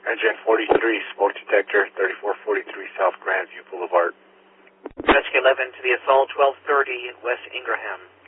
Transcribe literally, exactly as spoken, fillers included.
Engine forty-three, smoke detector, thirty-four forty-three South Grandview Boulevard. Rescue eleven to the assault, twelve thirty West Ingraham.